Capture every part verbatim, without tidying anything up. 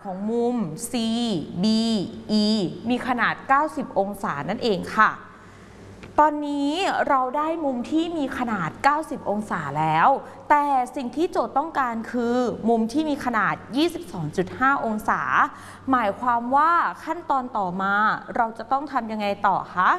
ของมุม C B E มีขนาดเก้าสิบองศานั่นเองค่ะตอนนี้เราได้มุมที่มีขนาดเก้าสิบองศาแล้วแต่สิ่งที่โจทย์ต้องการคือมุมที่มีขนาด ยี่สิบสองจุดห้า องศาหมายความว่าขั้นตอนต่อมาเราจะต้องทำยังไงต่อคะ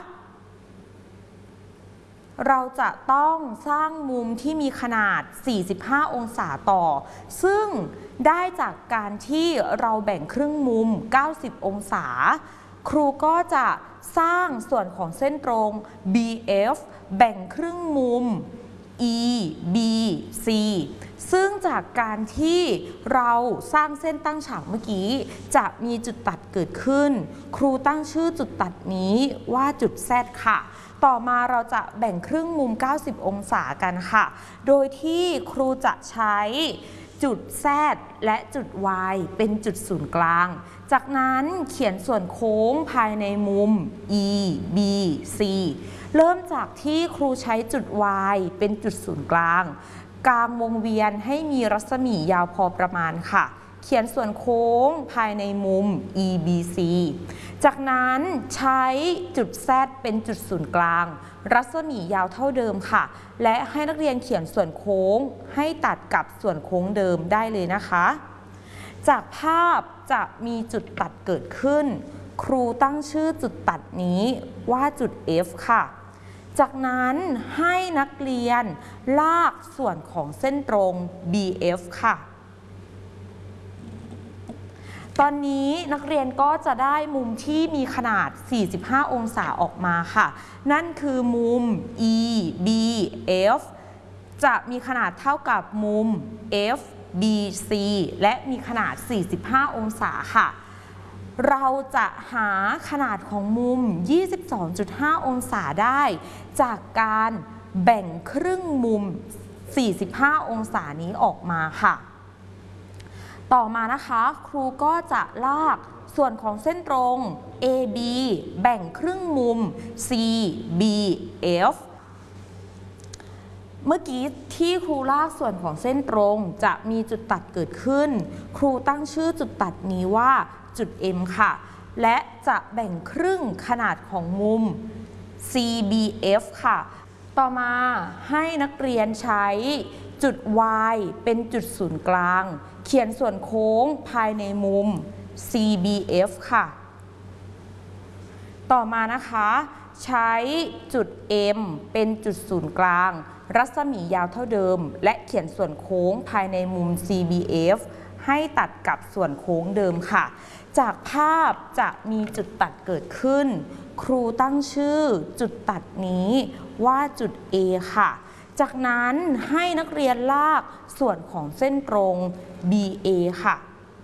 เราจะต้องสร้างมุมที่มีขนาด สี่สิบห้า องศาต่อซึ่งได้จากการที่เราแบ่งครึ่งมุม เก้าสิบ องศาครูก็จะสร้างส่วนของเส้นตรง บี เอฟ แบ่งครึ่งมุม E B C ซึ่งจากการที่เราสร้างเส้นตั้งฉากเมื่อกี้จะมีจุดตัดเกิดขึ้นครูตั้งชื่อจุดตัดนี้ว่าจุด Z ค่ะต่อมาเราจะแบ่งครึ่งมุม เก้าสิบ องศากันค่ะโดยที่ครูจะใช้จุด Z และจุด Y เป็นจุดศูนย์กลางจากนั้นเขียนส่วนโค้งภายในมุม E B C เริ่มจากที่ครูใช้จุด Y เป็นจุดศูนย์กลางกลางวงเวียนให้มีรัศมียาวพอประมาณค่ะเขียนส่วนโค้งภายในมุม E B C จากนั้นใช้จุด Z เป็นจุดศูนย์กลางรัศมียาวเท่าเดิมค่ะและให้นักเรียนเขียนส่วนโค้งให้ตัดกับส่วนโค้งเดิมได้เลยนะคะจากภาพจะมีจุดตัดเกิดขึ้นครูตั้งชื่อจุดตัดนี้ว่าจุด F ค่ะจากนั้นให้นักเรียนลากส่วนของเส้นตรง บี เอฟ ค่ะตอนนี้นักเรียนก็จะได้มุมที่มีขนาด สี่สิบห้า องศาออกมาค่ะนั่นคือมุม E B F จะมีขนาดเท่ากับมุม F B C และมีขนาด สี่สิบห้า องศาค่ะเราจะหาขนาดของมุม ยี่สิบสองจุดห้า องศาได้จากการแบ่งครึ่งมุม สี่สิบห้า องศานี้ออกมาค่ะต่อมานะคะครูก็จะลากส่วนของเส้นตรง เอ บี แบ่งครึ่งมุม ซี บี เอฟ เมื่อกี้ที่ครูลากส่วนของเส้นตรงจะมีจุดตัดเกิดขึ้นครูตั้งชื่อจุดตัดนี้ว่าจุด M ค่ะและจะแบ่งครึ่งขนาดของมุม ซี บี เอฟ ค่ะต่อมาให้นักเรียนใช้จุด Y เป็นจุดศูนย์กลางเขียนส่วนโค้งภายในมุม ซี บี เอฟ ค่ะต่อมานะคะใช้จุด M เป็นจุดศูนย์กลางรัศมียาวเท่าเดิมและเขียนส่วนโค้งภายในมุม ซี บี เอฟ ให้ตัดกับส่วนโค้งเดิมค่ะจากภาพจะมีจุดตัดเกิดขึ้นครูตั้งชื่อจุดตัดนี้ว่าจุด A ค่ะจากนั้นให้นักเรียนลากส่วนของเส้นตรง บี เอ ค่ะ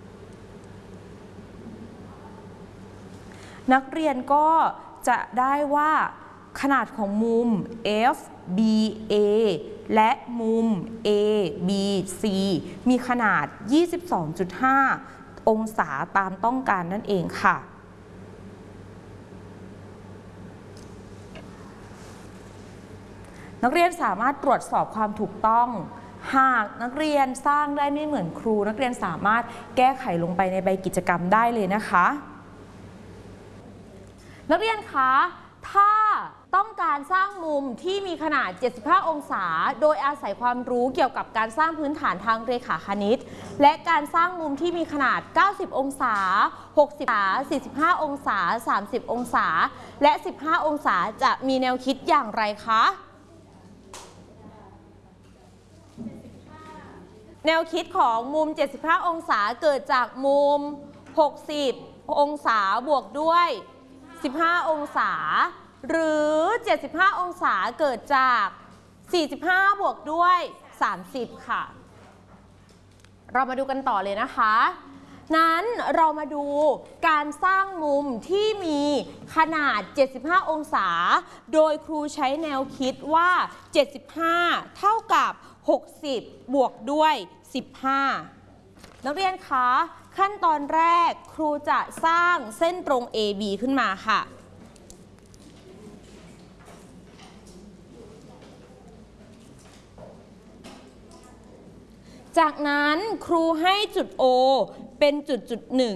นักเรียนก็จะได้ว่าขนาดของมุม เอฟ บี เอ และมุม เอ บี ซี มีขนาด ยี่สิบสองจุดห้า องศาตามต้องการนั่นเองค่ะนักเรียนสามารถตรวจสอบความถูกต้องหากนักเรียนสร้างได้ไม่เหมือนครูนักเรียนสามารถแก้ไขลงไปในใบกิจกรรมได้เลยนะคะนักเรียนคะถ้าต้องการสร้างมุมที่มีขนาด เจ็ดสิบห้า องศาโดยอาศัยความรู้เกี่ยวกับการสร้างพื้นฐานทางเรขาคณิตและการสร้างมุมที่มีขนาด เก้าสิบ องศา หกสิบ องศา สี่สิบห้า องศา สามสิบ องศาและ สิบห้า องศาจะมีแนวคิดอย่างไรคะแนวคิดของมุม เจ็ดสิบห้า องศาเกิดจากมุม หกสิบ องศาบวกด้วย สิบห้า องศาหรือ เจ็ดสิบห้า องศาเกิดจาก สี่สิบห้า บวกด้วย สามสิบ ค่ะเรามาดูกันต่อเลยนะคะนั้นเรามาดูการสร้างมุมที่มีขนาด เจ็ดสิบห้า องศาโดยครูใช้แนวคิดว่า เจ็ดสิบห้า เท่ากับ หกสิบ บวกด้วย สิบห้า นักเรียนคะขั้นตอนแรกครูจะสร้างเส้นตรง เอ บี ขึ้นมาค่ะจากนั้นครูให้จุด O เป็นจุดจุดหนึ่ง